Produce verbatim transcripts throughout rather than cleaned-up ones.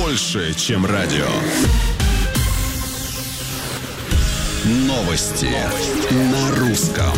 больше, чем радио. Новости, Новости. На русском.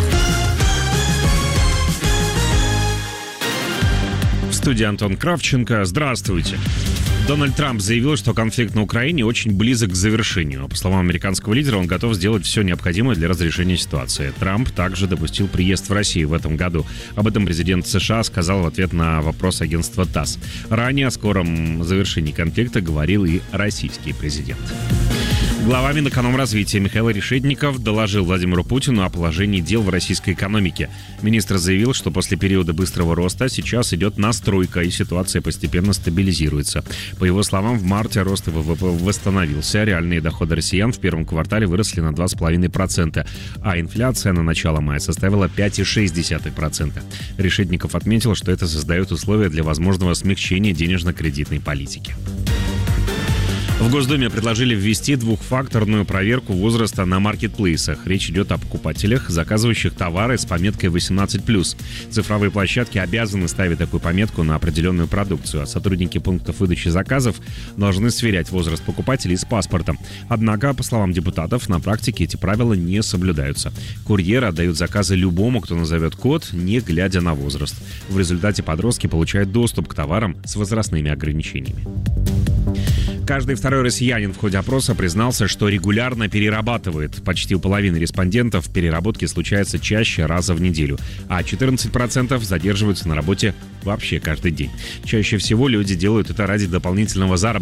В студии Антон Кравченко. Здравствуйте. Дональд Трамп заявил, что конфликт на Украине очень близок к завершению. По словам американского лидера, он готов сделать все необходимое для разрешения ситуации. Трамп также допустил приезд в Россию в этом году. Об этом президент США сказал в ответ на вопрос агентства ТАСС. Ранее о скором завершении конфликта говорил и российский президент. Глава Минэкономразвития Михаил Решетников доложил Владимиру Путину о положении дел в российской экономике. Министр заявил, что после периода быстрого роста сейчас идет настройка, и ситуация постепенно стабилизируется. По его словам, в марте рост ВВП восстановился, реальные доходы россиян в первом квартале выросли на два целых пять десятых процента, а инфляция на начало мая составила пять целых шесть десятых процента. Решетников отметил, что это создает условия для возможного смягчения денежно-кредитной политики. В Госдуме предложили ввести двухфакторную проверку возраста на маркетплейсах. Речь идет о покупателях, заказывающих товары с пометкой восемнадцать плюс. Цифровые площадки обязаны ставить такую пометку на определенную продукцию, а сотрудники пунктов выдачи заказов должны сверять возраст покупателей с паспортом. Однако, по словам депутатов, на практике эти правила не соблюдаются. Курьеры отдают заказы любому, кто назовет код, не глядя на возраст. В результате подростки получают доступ к товарам с возрастными ограничениями. Каждый второй россиянин в ходе опроса признался, что регулярно перерабатывает. Почти у половины респондентов переработки случаются чаще раза в неделю, а четырнадцать процентов задерживаются на работе вообще каждый день. Чаще всего люди делают это ради дополнительного заработка.